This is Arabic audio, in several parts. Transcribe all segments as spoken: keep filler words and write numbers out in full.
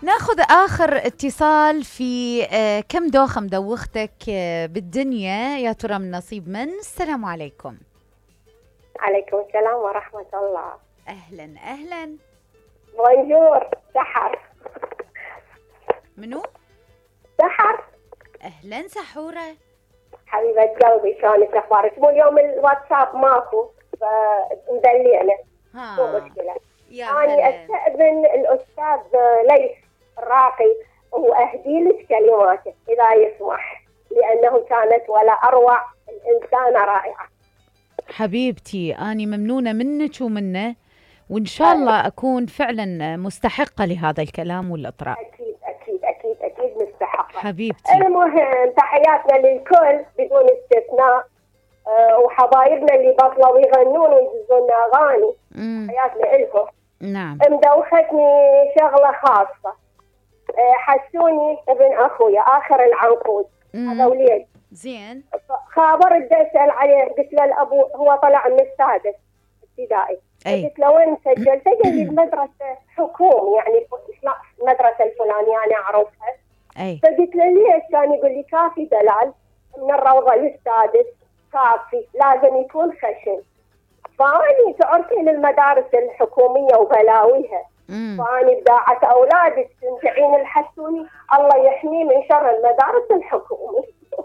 ناخذ آخر اتصال في آه كم دوخة مدوختك آه بالدنيا يا ترى من نصيب من؟ السلام عليكم. عليكم السلام ورحمة الله. أهلا أهلا. بونجور. سحر. منو؟ سحر. أهلا سحورة. حبيبة قلبي شلونك أخبارك؟ مو اليوم الواتساب ماكو فمدلينا. مو مشكلة. أنا أستأذن الأستاذ ليث الراقي وأهدي لك كلماته إذا يسمح، لأنه كانت ولا أروع الإنسانة رائعة. حبيبتي أنا ممنونة منك ومنه، وإن شاء الله أكون فعلا مستحقة لهذا الكلام والإطراء. أكيد أكيد أكيد أكيد مستحقة حبيبتي. المهم تحياتنا للكل بدون استثناء، أه وحبايبنا اللي بطلوا يغنون ويجزون أغاني. مم. تحياتنا لكم. نعم. مدوختني شغلة خاصة. أه حسوني ابن أخويا آخر العنقود، هذا وليد. زين. خابر بدي أسأل عليه، قلت له الأبو هو طلع من السادس ابتدائي. قلت له وين سجلت؟ قال لي بمدرسة حكومي، يعني المدرسة الفلانية أنا أعرفها. أي. فقلت له ليش؟ كان يقول لي كافي دلال من الروضة للسادس كافي، لازم يكون خشن. فأني تعرفين المدارس الحكومية وبلاويها، فأني بداعة أولادك تنجعين الحسوني الله يحميه من شر المدارس الحكومية.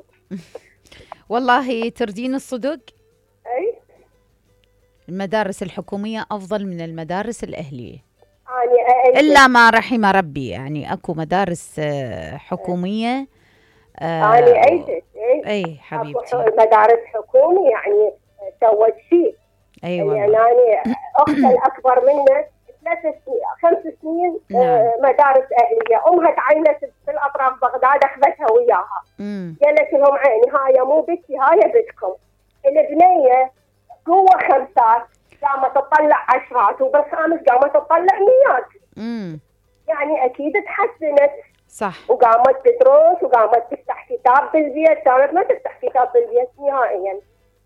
والله تردين الصدق؟ أي. المدارس الحكومية أفضل من المدارس الأهلية. يعني إلا ما رحم ربي، يعني أكو مدارس حكومية. آه أنا أيدت. أي حبيبتي. مدارس حكومي يعني سوت شيء. أي والله. يعني أختي الأكبر منه ثلاث سنين خمس سنين آه مدارس أهلية، أمها تعينت في الأطراف بغداد أخذتها وياها. قالت لهم عيني هاي مو بنتي هاي بنتكم. البنية قوة خمسات قامت تطلع عشرات، وبالخامس قامت تطلع ميات. امم يعني أكيد تحسنت. صح. وقامت تدرس وقامت تفتح كتاب بالبيت، كانت ما تفتح كتاب بالبيت نهائيا.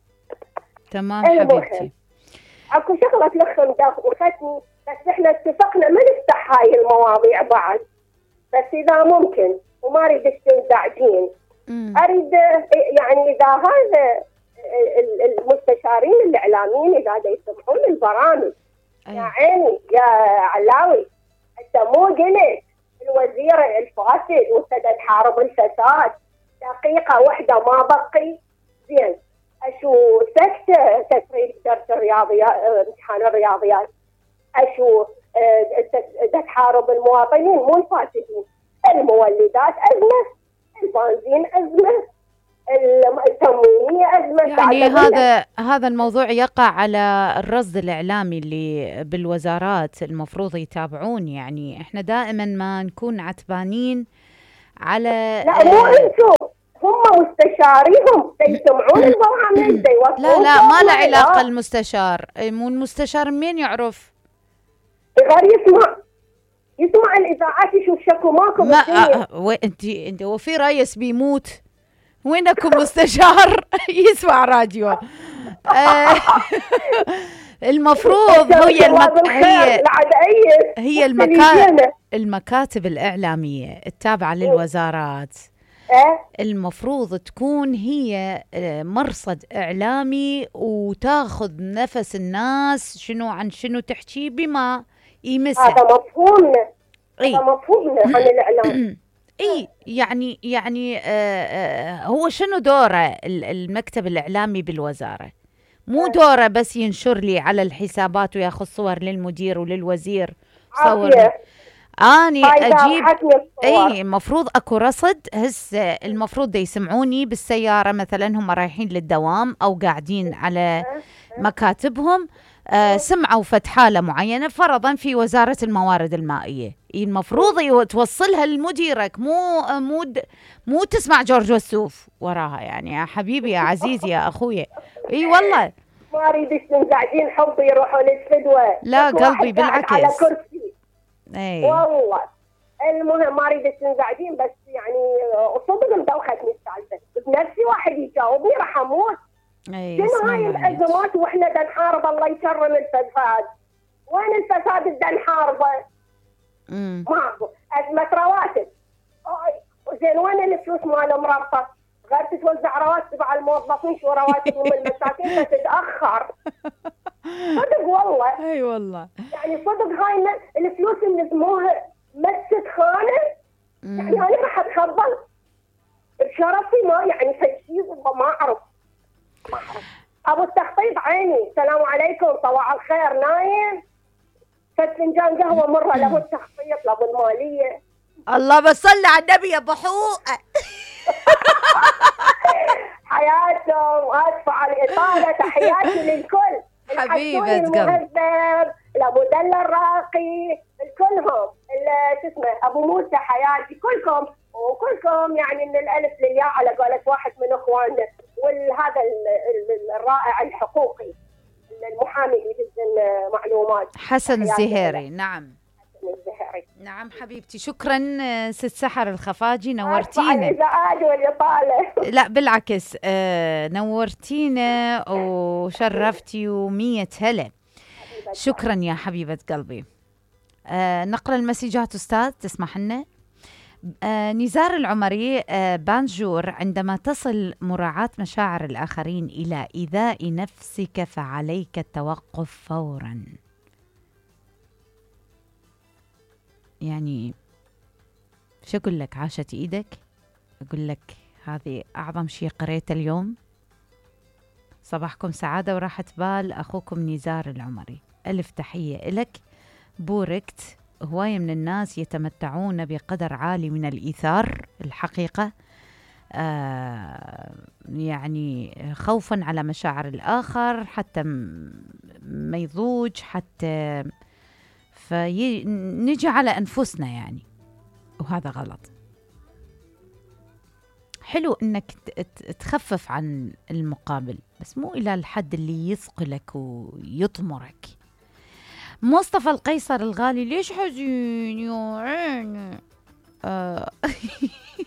تمام حبيبتي. اكو شغله تلخم وختني، بس احنا اتفقنا ما نفتح هاي المواضيع بعد، بس اذا ممكن وما اريد تنزعجين، اريد يعني اذا هذا المستشارين الاعلاميين اذا يسمعون البرامج. أي. يا عيني يا علاوي، انت مو قلت الوزير الفاسد وابتدى تحارب الفساد، دقيقه واحده ما بقي زين اشو سكته تسريب درس الرياضيات امتحان الرياضيات، اشو أه تحارب المواطنين مو الفاسدين، المولدات ازمه، البنزين ازمه، التموينيه ازمه. يعني هذا هذا الموضوع يقع على الرصد الاعلامي اللي بالوزارات المفروض يتابعون. يعني احنا دائما ما نكون عتبانين على لا مو انتم، هم مستشاريهم يسمعون البرامج يوصلون. لا لا ما له علاقه المستشار، مو المستشار مين يعرف؟ غير يسمع يسمع الاذاعات يشوف شكو ماكو ما بالدنيا. أه انت انت وفي رئيس بيموت وينكم مستشار يسمع راديو؟ آه المفروض هي المك... هي هي المكا... المكاتب الإعلامية التابعة للوزارات المفروض تكون هي مرصد إعلامي وتاخذ نفس الناس شنو عن شنو تحكي بما يمسها. هذا مفهومنا. هذا مفهومنا عن الإعلام. اي يعني يعني آه آه هو شنو دوره المكتب الإعلامي بالوزارة؟ مو دوره بس ينشر لي على الحسابات وياخذ صور للمدير وللوزير صور. اني اجيب اي المفروض اكو رصد. هسه المفروض دا يسمعوني بالسيارة مثلا هم رايحين للدوام او قاعدين على مكاتبهم، آه سمعوا فتحالة معينة فرضا في وزارة الموارد المائية، المفروض توصلها لمديرك، مو مو مو تسمع جورج وسوف وراها. يعني يا حبيبي يا عزيزي يا اخويا. اي والله ما اريدش تنزعجين حبي يروحوا للفدوى. لا قلبي بالعكس على كرسي. اي والله المهم ما اريد تنزعجين، بس يعني صدق مدوختني السالفه بنفسي، واحد يجاوبني راح اموت. شنو هاي الازمات واحنا بدنا نحارب الله يكرم الفساد؟ وين الفساد بدنا نحاربه؟ ماكو أزمة رواتب. زين وين الفلوس مال مربط؟ غير توزع رواتب على الموظفين، شو رواتبهم المساكين تتأخر. صدق والله. اي والله. يعني صدق هاي الفلوس اللي نزموها مست خانة. يعني أنا راح أتخبل بشرفي، ما يعني شيء ما أعرف. ما أعرف. أبو التخطيط عيني، السلام عليكم، صباح الخير، نايم فد فنجان قهوة مرة لأبو التخطيط لأبو المالية. الله بصلي على النبي يا ابو حقوق. حياتهم، اسفه على الاطاله، تحياتي للكل. حبيبه المهذب، الابو دله الراقي، الكلهم، شو اسمه ابو موسى، حياتي كلكم وكلكم، يعني من الالف للياء على قولة واحد من اخواننا. وهذا الرائع الحقوقي المحامي اللي يدز المعلومات حسن الزهيري. نعم الزهري. نعم حبيبتي، شكرا ست سحر الخفاجي، نورتينا. الإزعاج والإطالة. لا بالعكس، آه نورتينا وشرفتي ومية هلا. شكرا يا حبيبة قلبي. آه نقرأ المسجات أستاذ تسمح لنا. آه نزار العمري، آه بانجور، عندما تصل مراعاة مشاعر الآخرين إلى إيذاء نفسك فعليك التوقف فورا. يعني شو أقول لك، عاشت إيدك؟ أقول لك هذه أعظم شيء قريته اليوم. صباحكم سعادة وراحة بال، أخوكم نزار العمري. ألف تحية إلك. بوركت. هواية من الناس يتمتعون بقدر عالي من الإيثار الحقيقة، آه يعني خوفا على مشاعر الآخر، حتى ما يضوج، حتى فنجي على أنفسنا يعني، وهذا غلط. حلو إنك تخفف عن المقابل، بس مو إلى الحد اللي يثقلك ويطمرك. مصطفى القيصر الغالي، ليش حزين يا عيني؟ آه